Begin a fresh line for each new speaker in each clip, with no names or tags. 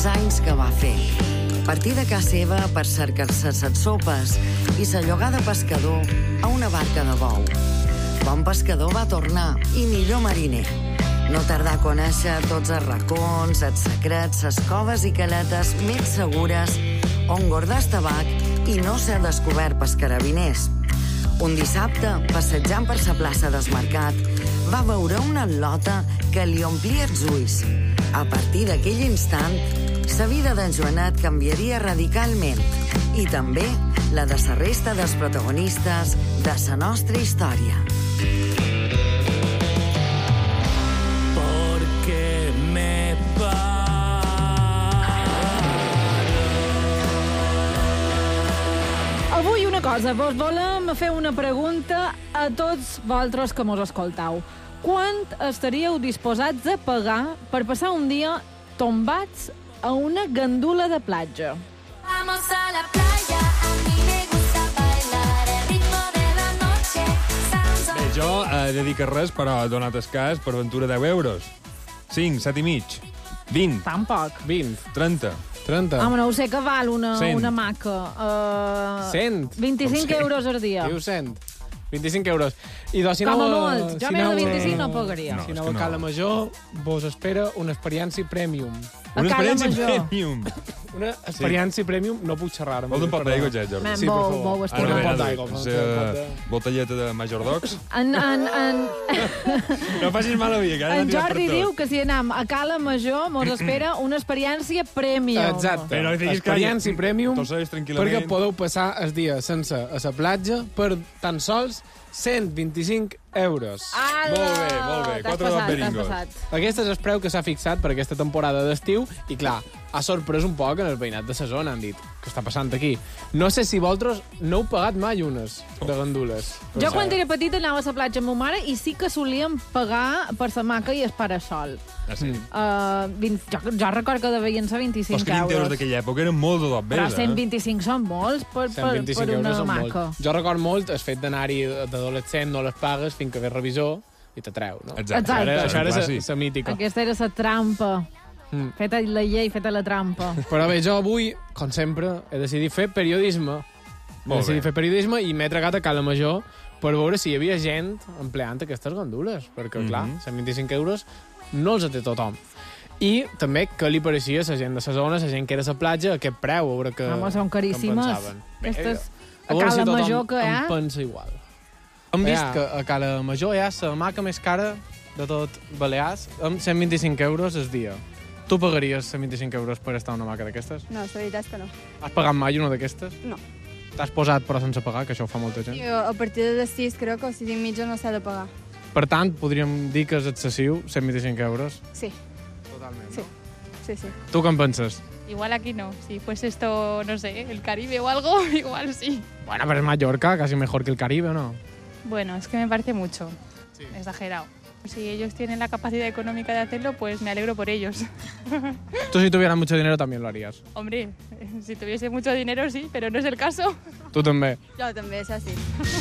anys que va fer. Partir de casa seva per cercar-se set sopes i sa llogar de pescador a una barca de bou. Bon pescador va tornar i millor mariner. No tardar a conèixer tots els racons, els secrets, les coves i caletes més segures on guardar el tabac i no ser descobert pels carabiners. Un dissabte, passejant per sa plaça del mercat, va veure una lota que li omplia els ulls. A partir d'aquell instant, sa vida d'en Joanet canviaria radicalment i també la de sa resta dels protagonistes de sa nostra història.
Porque me
Avui una cosa, vos volem fer una pregunta a tots vosaltres que mos escoltau. Quant estaríeu disposats a pagar per passar un dia tombats a una gandula de platja?
Vamos a la playa, a mí me gusta bailar el ritmo de la noche.
Bé, jo he de dir que res, però he donat el cas per aventura 10 euros. 5, 7 i mig, 20,
Tampoc.
20, 30.
30.
Home, no ho sé que val una
100.
maca.
100.
25 euros al dia.
Diu 100. 25 euros. I doncs, si
Com a
aneu
molt. Jo més de 25 no pagaria.
Si
és
aneu
que
a Cala Major, vos espera una experiència premium.
A
Una
Cala
experiència
Major.
premium.
Una experiència premium, no puc xerrar.
Vols un pot d'aigua, ja, Jordi?
Men,
Sí, per
bou,
favor.
bou,
Ara
estima.
un pot d'aigua.
Botelleta de Majordocs.
En
No facis mala vida, que ara no
Jordi diu que si anem a Cala Major mos espera una experiència premium.
Exacte.
Però no diguis que-
Experiència premium
Tots sabeu tranquil·lament.
perquè podeu passar el dia sense a la platja per tan sols 125 euros.
Ala!
Molt bé, molt bé.
T'has
4
passat,
beringos.
t'has passat.
Aquest és el preu que s'ha fixat per aquesta temporada d'estiu i, clar, ha sorprès un poc en el veïnat de la zona. Han dit, què està passant aquí? No sé si vosaltres no heu pagat mai unes de gandules.
Jo quan era petita anava a la platja amb ma mare i sí que solíem pagar per la maca i el parasol.
Ah, sí.
Jo recordo que deveien ser 25
Els 20 euros
euros.
d'aquella època eren molt de dobbers,
Però 125 són molts per
125
una
euros són
maca.
molt. Jo record molt el fet d'anar-hi d'adolescent, no les pagues fins que ve revisor i te treu, no?
Exacte.
Això era
Clàssic.
la mítica.
Aquesta era la trampa. Feta la llei, feta la trampa.
Però bé, jo avui, com sempre, he decidit fer periodisme.
Molt bé.
Fer periodisme i m'he tragat a Cala Major per veure si hi havia gent empleant aquestes gandules, perquè, clar, 125 euros no els té tothom. I també què li pareixia a la gent de la zona, la gent que era a la platja, aquest preu, a veure que...
Home, són caríssimes.
Aquestes,
A Cala Major que hi ha...
em pensa igual. Hem vist que a Cala Major hi ha la maca més cara de tot Balears, amb 125 euros al dia. Tu pagaries 125 euros per estar a una maca d'aquestes?
No, la veritat és que no.
Has pagat mai una d'aquestes?
No.
T'has posat però sense pagar, que això ho fa molta gent.
Jo, a partir de les 6, crec que o 6 i mitja no s'ha de pagar.
Per tant, podríem dir que és excessiu, 125 euros.
Sí,
Totalment.
sí, sí, sí.
Tu què en penses?
Igual aquí no. Si fuese esto, no sé, el Caribe o algo, igual sí.
Bueno, pero es Mallorca, casi mejor que el Caribe, ¿o no?
Bueno, es que me parece mucho. Exagerado. Si ellos tienen la capacidad económica de hacerlo, pues me alegro por ellos.
Tú si tuvieras mucho dinero también lo harías.
Hombre, si tuviese mucho dinero sí, pero no es el caso.
Tu també.
Jo també, és així.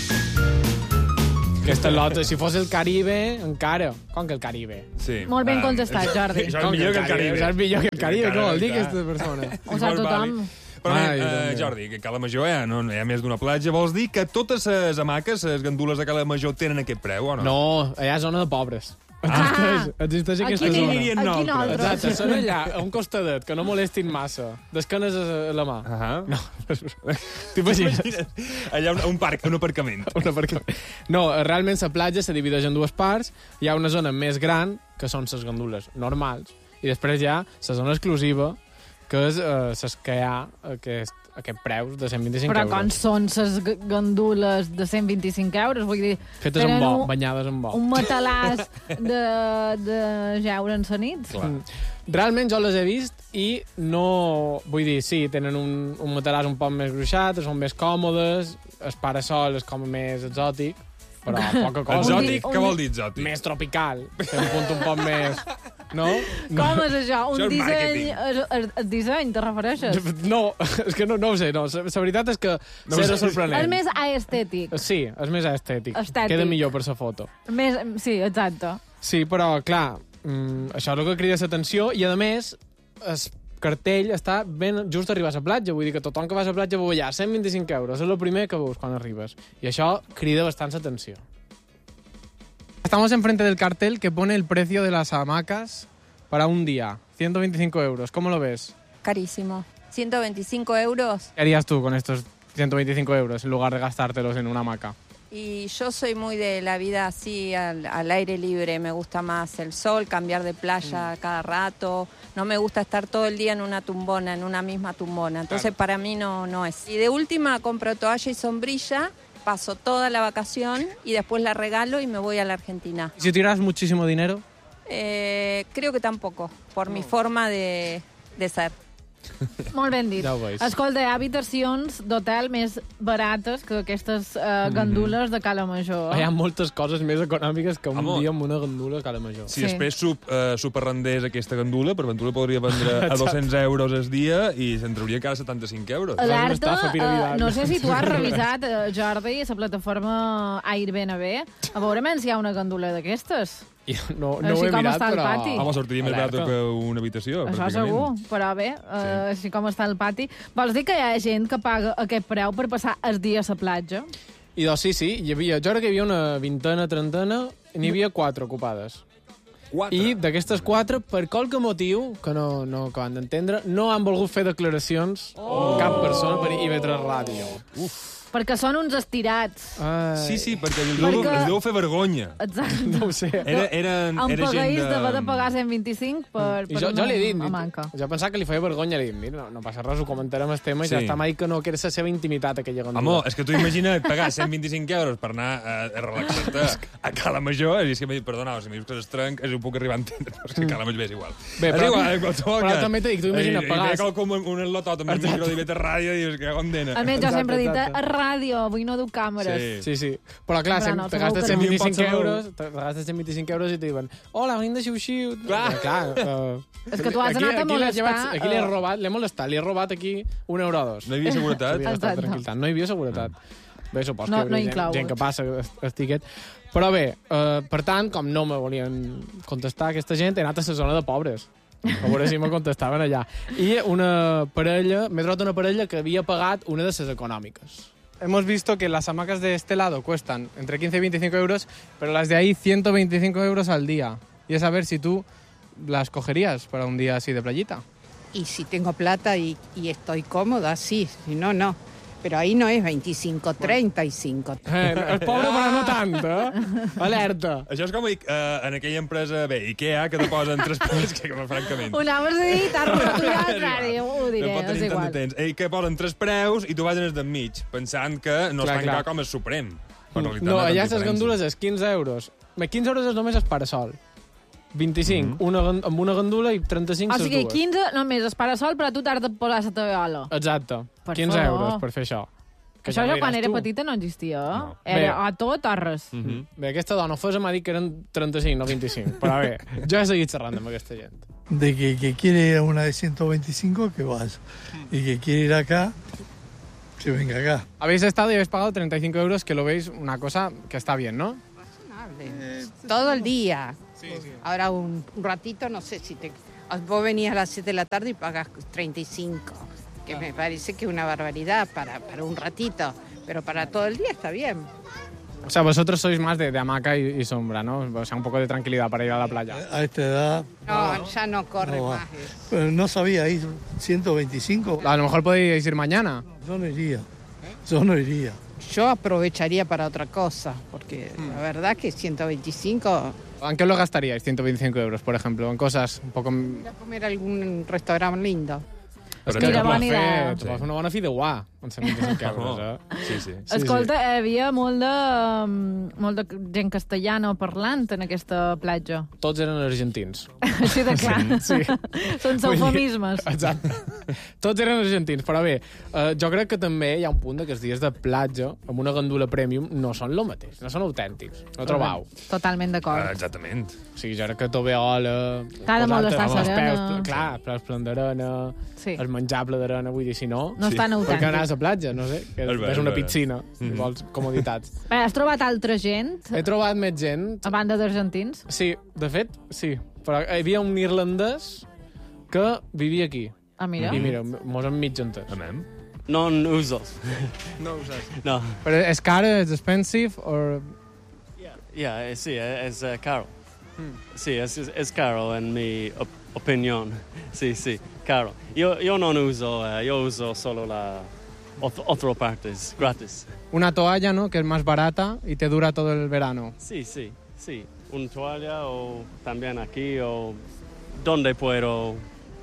Aquesta lota, si fos el Caribe, encara. Com que el Caribe?
Sí.
Molt ben contestat, Jordi.
Això és millor que el Caribe.
Això és millor que el Caribe, què vol dir
Encara,
aquesta persona?
Ho sap tothom.
Però
Ai,
bé,
Déu meu.
Jordi, que a Cala Major no hi ha més d'una platja. Vols dir que totes les hamaques, les gandules de Cala Major, tenen aquest preu, o no?
No, allà és zona de pobres. Existeix aquesta
Aquí
zona.
dirien
aquí
nosaltres.
nosaltres.
Exacte, són allà, a un costadet, que no molestin massa. D'esquenes a la mà. No, t'imagines?
Allà un parc, un aparcament.
No, realment la platja se divideix en dues parts. Hi ha una zona més gran, que són les gandules normals, i després hi ha la zona exclusiva, que és les que hi ha aquest preus de 125
Però
euros.
com són les gandules de 125 euros? Vull dir,
Fetes amb
tenen
bo, banyades amb bo.
un matalàs de jeure en la nit?
Clar.
Realment jo les he vist i no... Vull dir, sí, tenen un matalàs un poc més gruixat, són més còmodes, el parasol és com més exòtic, però poca cosa.
Exòtic? Què vol dir exòtic?
Més tropical, té un punt un poc més... No?
Com és això? Un
Això és
disseny...
màrqueting.
El disseny, te refereixes?
No, és que no ho sé, no. La veritat és que
No ho
zero
sé.
sorprenent.
El més aestètic.
Sí, és més estètic.
Estètic.
Queda millor per la foto.
Sí, exacte.
Sí, però, clar, això és el que crida l'atenció i, a més, el cartell està ben just arribar a la platja. Vull dir que tothom que va a la platja veu allà 125 euros. És el primer que veus quan arribes. I això crida bastant atenció.
Estamos enfrente del cartel que pone el precio de las hamacas para un día. 125 euros. ¿Cómo lo ves?
Carísimo. 125 euros.
¿Qué harías tú con estos 125 euros en lugar de gastártelos en una hamaca?
Y yo soy muy de la vida así, al aire libre. Me gusta más el sol, cambiar de playa cada rato. No me gusta estar todo el día en una tumbona, en una misma tumbona. Entonces, para mí no es. Y de última compro toalla y sombrilla, paso toda la vacación y después la regalo y me voy a la Argentina.
¿Y si tiras muchísimo dinero?
Creo que tampoco, por mi forma de ser.
Molt ben dit.
Ja ho veus.
Escolta, hi ha habitacions d'hotel més barates que aquestes gandules de Cala Major.
Hi ha moltes coses més econòmiques que un
Home.
dia amb una gandula a Cala Major.
Si
Sí.
després s'ho aquesta gandula, per ventura podria vendre a 200 euros al dia i se'n trauria cada 75 euros.
Alerta,
estafa piramidal.
no sé si tu has revisat, Jordi, la plataforma Airbnb, a veure si hi ha una gandula d'aquestes.
No
Així
ho he
com
mirat,
està el
però...
pati.
Home, sortiria més barat
Alerta.
que una habitació,
Això
pràcticament.
segur, però bé, així com està el pati. Vols dir que hi ha gent que paga aquest preu per passar el dia a la platja?
I doncs sí, jo crec que hi havia una vintena, trentena, i n'hi havia 4 ocupades.
4.
I d'aquestes 4, per qualque motiu, que no acaben d'entendre, no han volgut fer declaracions cap persona per IB3 Ràdio.
Perquè són uns estirats.
Sí, perquè
Perquè-
els deu fer vergonya.
Exacte.
No ho sé.
Era
Em
gent
pagueix
de...
d'haver de pagar 125 per
I jo li he dit,
una manca.
jo pensava que li feia vergonya, li he dit, mira, no passa res, ho comentarem el tema i ja
Sí.
està mai que no, que era la seva intimitat, aquella gandula.
Home, és que tu imagina't pagar 125 euros per anar a relaxar-te a Cala Major, i és que m'he dit, perdoneu, si m'he dit que s'estrenc, ho puc arribar a entendre, però és que Cala Major és igual.
Bé,
és
però-
igual, en qualsevol
però
cas.
també t'he dit, tu imagina't
I
pagar-
ve qualcú amb un enlotot amb el micro d'IB3 Ràdio i dius que condena.
A més, jo
Exacte,
sempre he dit
exacte.
a ràdio, avui no du càmeres.
Sí. Però clar,
Però no,
te
segur
gastes
que no.
125
Ni un pot
euros, te gastes 125 euros i te diuen hola, venim de xiu-xiu. Clar.
És que tu has anat a molestar,
Aquí l'he robat, l'he molestat, li he robat aquí un euro o dos.
No hi havia seguretat.
Havia d'estar
Exacte.
tranquil·litat. No hi havia seguretat. Bé, suposo
No-
que
no
hi havia
inclou.
gent que passa el tiquet. Però bé, per tant, com no me volien contestar aquesta gent, he anat a la zona de pobres. A veure si me contestaven allà. I m'he trobat una parella que havia pagat una de les econòmiques.
Hemos visto que las hamacas de este lado cuestan entre 15 y 25 euros, pero las de ahí 125 euros al día. Y es a ver si tú las cogerías para un día así de playita.
Y si tengo plata y estoy cómoda, sí, si no, no. Pero ahí no es 25, 35.
És pobre, però no tant, Alerta.
Això és com en aquella empresa, bé, Ikea, que te posen 3 preus, que francament...
Ho anaves a dir, t'has rotulat, ho diré,
no pot
és
tenir tant
igual.
de temps. Que posen 3 preus i tu vas en el d'enmig, pensant que no
Clar,
es tanca
clar.
com el Suprem. Però en realitat
No,
hi ha
allà
tanta
les gandules
diferència.
és 15 euros. Bé, 15 euros és només el parasol. 25, amb una gandula i 35
O
les
sigui,
dues.
15 només es parasol, però tu t'has de posar la tovallola.
Exacte.
Per
15
favor.
euros per fer això. Que
Això
ja
jo
ho
quan
diràs
era
tu.
petita no existia.
No.
Era
Bé.
a tot o res.
Bé, aquesta dona fosa m'ha dit que eren 35, no 25. Però bé, jo he seguit xerrant amb aquesta gent.
De que quiere ir a una de 125, que vaya. Y que quiere ir acá, que venga acá.
Habéis estado y habéis pagado 35 euros, que lo veis una cosa que está bien, ¿no?
Todo el día. Ahora un ratito, no sé si te... Vos venís a las 7 de la tarde y pagas 35, que me parece que es una barbaridad para un ratito, pero para todo el día está bien.
O sea, vosotros sois más de hamaca y sombra, ¿no? O sea, un poco de tranquilidad para ir a la playa.
A esta edad,
No, ya no corre
no va.
más.
Pero no sabía ir 125.
A lo mejor podéis ir mañana.
Yo no iría. Yo no iría.
Yo aprovecharía para otra cosa, porque la verdad que 125...
¿En qué lo gastaríais 125 euros, por ejemplo? En cosas un poco...
Ir a comer a algún restaurante lindo.
Per
És que
Mira,
te
bona
pots
idea.
fer, te pots fer una bona fideuà amb 125 euros,
Sí, sí.
Escolta, hi havia molt de gent castellana parlant en aquesta platja.
Tots eren argentins.
Així de clar.
Sí.
Sense eufemismes.
Exacte. Tots eren argentins, però bé, jo crec que també hi ha un punt que els dies de platja amb una gandula premium no són el mateix, no són autèntics. No trobau?
Totalment d'acord.
Exactament.
O sigui, jo crec que toveola...
T'ha de molestar
posar-te amb els
serena.
peus, clar, peus plens d'arena,
Sí.
el menjable d'arena, vull dir, si no...
No és tan
Per què anar a
autèntic.
la platja? No sé, que
És vera,
és una
és vera.
piscina, si vols comoditats.
Bé, has trobat altra gent,
He trobat més gent.
a banda d'argentins?
Sí, de fet, sí. Però hi havia un irlandès que vivia aquí.
Ah, mira.
I mira, mos hem mig entès.
Non usos.
No usas.
No.
Però és caro, és expensive, or...
Sí, es caro. Sí, es caro en mi opinión. Sí, caro. Yo no uso, yo uso solo la otra parte, es gratis.
Una toalla, ¿no? Que es más barata y te dura todo el verano.
Sí. Una toalla o también aquí o donde puedo.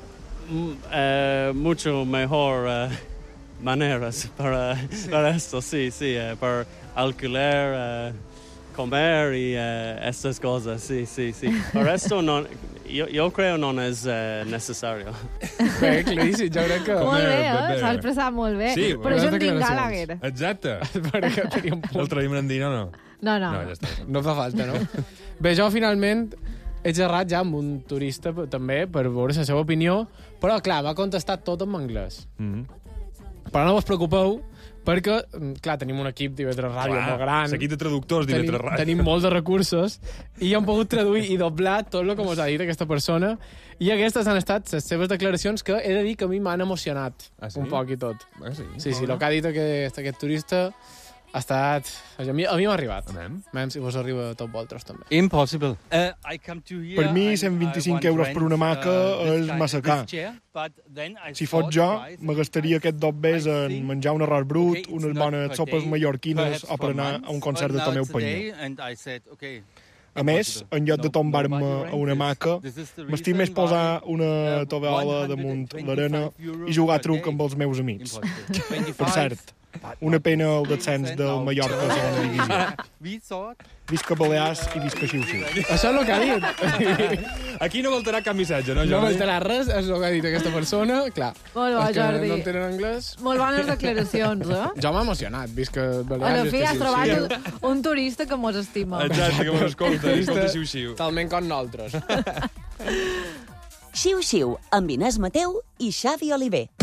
Mucho mejor maneras para esto, sí, para alquiler, comer y estas cosas, sí. Por esto no, yo creo no es necesario.
Bé, claríssim, jo crec que...
Molt bé, s'ha expressat molt bé.
Sí,
però jo en dic Gallagher.
Exacte.
Perquè tenia un punt.
L'altre dia m'han dit, no.
No.
No, ja està.
No fa falta, no? Bé, jo finalment he xerrat ja amb un turista també per veure la seva opinió, però clar, va contestar tot en anglès. Però no us preocupeu, perquè, clar, tenim un equip d'IV3 Ràdio molt gran.
L'equip de traductors d'IV3 Ràdio.
Tenim molts de recursos i hem pogut traduir i doblar tot el que ens ha dit aquesta persona. I aquestes han estat les seves declaracions que he de dir que a mi m'han emocionat un poc i tot. Sí, el que ha dit aquest turista ha estat... A mi m'ha arribat. Anem, si vos arriba a tot vosaltres també.
Impossible.
Per mi, 125 euros per una hamaca és massa car. Si fos jo, me gastaria aquest dobbers en menjar un arròs brut, unes bones sopes mallorquines o per anar a un concert de Tomeu Panyó. A més, en lloc de tombar-me a una hamaca, m'estic més posar una tovallola damunt l'arena i jugar a truc amb els meus amics. Per cert, una pena el descens del Mallorca a segona divisió. Visca Balears i visca Xiu-Xiu.
Això és el que ha dit.
Aquí no voltarà cap missatge, no, Jordi?
No voltarà res, és el que ha dit aquesta persona, clar.
Molt bo, Jordi.
No entenen anglès.
Molt bones declaracions, eh?
Jo m'ha emocionat, visca Balears.
A la fi has trobat un turista que mos estima.
Exacte, que mos escolta, escolta Xiu-Xiu.
Talment com nosaltres.
Xiu-Xiu, amb Inés Mateu i Xavi Oliver.